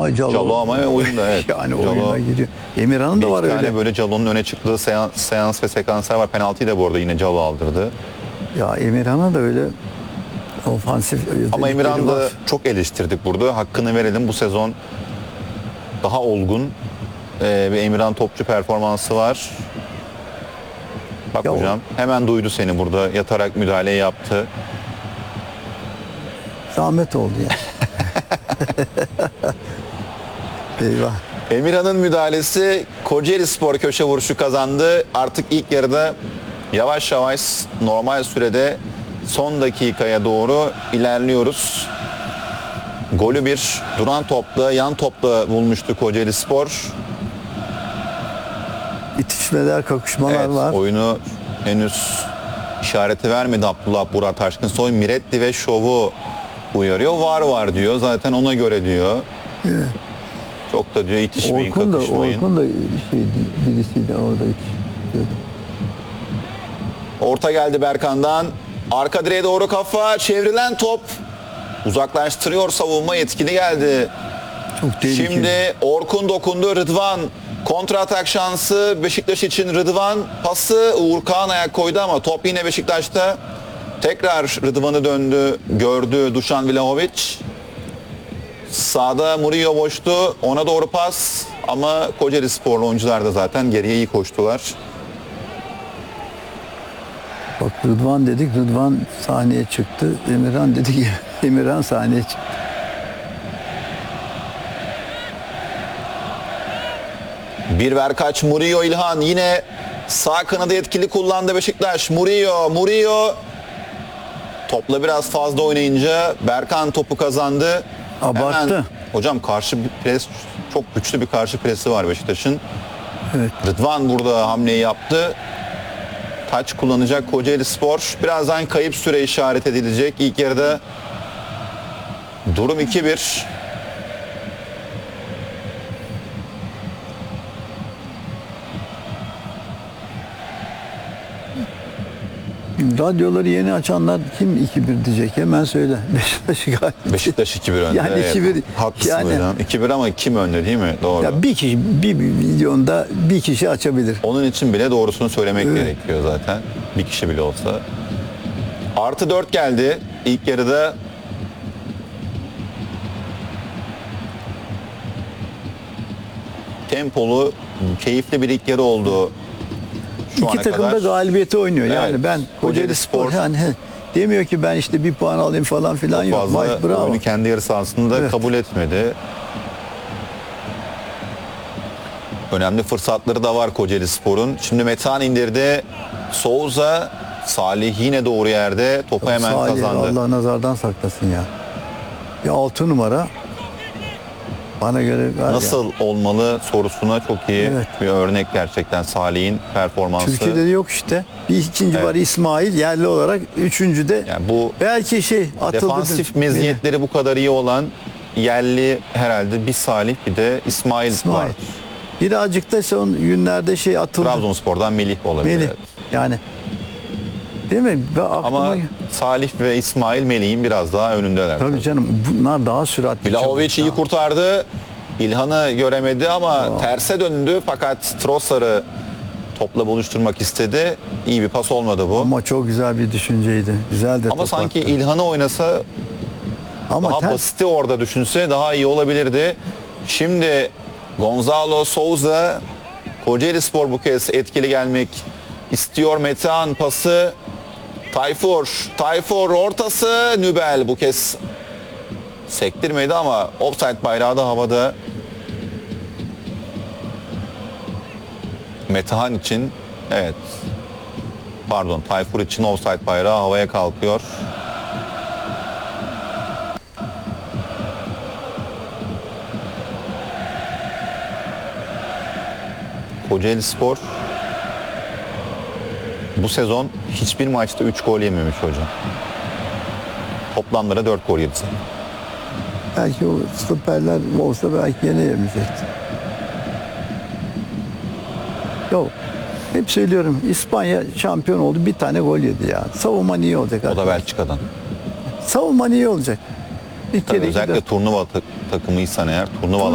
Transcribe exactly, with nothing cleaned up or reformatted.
Ama Calo, Calo ama oyunda evet. Yani Calo, oyuna giriyor. Emirhan'ın da bir var iki öyle. tane böyle Calo'nun öne çıktığı seans, seans ve sekanslar var. Penaltıyı da bu arada yine Calo aldırdı. Ya Emirhan'a da öyle ofansif Ama özellikleri Emirhan da var. çok eleştirdik burada. Hakkını verelim. Bu sezon daha olgun e, bir Emirhan topçu performansı var. Bak Ya o- hocam hemen duydu seni burada. Yatarak müdahale yaptı. Zahmet oldu ya. Eyvah. Emirhan'ın müdahalesi Kocaeli Spor köşe vuruşu kazandı. Artık ilk yarıda yavaş yavaş normal sürede son dakikaya doğru ilerliyoruz. Golü bir duran topla, yan topla bulmuştu Kocaeli Spor. İtişmeler, kakışmalar Evet, var. oyunu henüz işareti vermedi Abdullah Burak Taşkınsoy. Miretti ve Şov'u uyarıyor. Var var diyor. Zaten ona göre diyor. Evet. Çok da diyor itişmeyin, Orkun da, kakışmayın. Orkun da şey, birisiydi orada itişiyordu. Orta geldi Berkan'dan. Arka direğe doğru kafa. Çevrilen top. Uzaklaştırıyor savunma. Etkili geldi. Çok tehlikeli. Şimdi Orkun dokundu. Rıdvan kontra atak şansı Beşiktaş için. Rıdvan pası Uğur Kağan ayak koydu ama top yine Beşiktaş'ta. Tekrar Rıdvan'ı döndü. Gördü Dušan Vlahović. Sağda Murillo boştu. Ona doğru pas. Ama Kocaeli Sporlu oyuncular da zaten geriye iyi koştular. Bak Rıdvan dedik, Rıdvan sahneye çıktı. Emirhan dedik, Emirhan sahneye çıktı. Bir ver kaç Murillo İlhan yine sağ kanadı etkili kullandı Beşiktaş. Murillo, Murillo topla biraz fazla oynayınca Berkan topu kazandı. Abarttı. Hemen, hocam karşı bir pres, çok güçlü bir karşı presi var Beşiktaş'ın. Evet. Rıdvan burada hamleyi yaptı. Taç kullanacak Kocaeli Spor. Birazdan kayıp süre işaret edilecek. İlk yarıda durum iki bir. Radyoları yeni açanlar kim iki bir diyecek? Hemen söyle. Beşiktaş'ı galiba. Beşiktaş iki bir önde. Yani Evet, iki bir haklısın yani- hocam. iki bir ama kim önde değil mi? Doğru. Ya bir kişi, bir milyonda bir kişi açabilir. Onun için bile doğrusunu söylemek Evet. gerekiyor zaten. Bir kişi bile olsa. Artı dört geldi. İlk yarıda tempolu, keyifli bir ilk yarı oldu. Şu İki ana takım da kadar. galibiyeti oynuyor. Yani Evet. ben Kocaeli Kocaeli Spor Spor- yani he, demiyor ki ben işte bir puan alayım falan filan Çok yok. fazla Maç bravo. oyunu kendi yarı sahasında Evet. kabul etmedi. Önemli fırsatları da var Kocaeli Spor'un. Şimdi Metehan indirdi. Souza, Salih yine doğru yerde. Topu hemen Salih, kazandı. Allah nazardan saklasın ya. Bir altı numara. Bana göre var ya. Nasıl olmalı sorusuna çok iyi Evet. bir örnek gerçekten Salih'in performansı. Türkiye'de de yok işte. Bir ikinci Evet. var İsmail yerli olarak. Üçüncü de Yani bu belki şey atıldı. defansif bir- meziyetleri bu kadar iyi olan yerli herhalde bir Salih bir de İsmail, İsmail. var. Birazcık da son günlerde şey atıldı. Trabzonspor'dan Melih olabilir. Melih. Evet. Yani değil mi? Ben aklıma... Ama Salih ve İsmail Melih'in biraz daha önündeler. Tabii canım bunlar daha süratli. Vlahović çabuk iyi ya. kurtardı. İlhan'ı göremedi ama Aa. terse döndü fakat Trossard'ı topla buluşturmak istedi. İyi bir pas olmadı bu. Ama, Ama çok güzel bir düşünceydi. Güzel de top sanki attı. İlhan'ı oynasa Ama daha ters- basiti orada düşünse daha iyi olabilirdi. Şimdi Gonzalo Souza, Kocaeli Spor bu kez etkili gelmek istiyor. Metehan pası Tayfur, Tayfur ortası Nübel bu kez sektirmedi ama offside bayrağı da havada. Metehan için evet pardon Tayfur için offside bayrağı havaya kalkıyor. Kocaeli Spor bu sezon hiçbir maçta üç gol yememiş hocam. Toplamlara dört gol yedi. belki o stoperler olsa belki yine yemeyecekti. Yok. Hep söylüyorum İspanya şampiyon oldu bir tane gol yedi ya. Savunma niye olacak? O da arkadaş? Belçika'dan. Savunma niye olacak? Bir Tabii kere iki özellikle de- turnuva ta- takımıysan eğer turnuvalar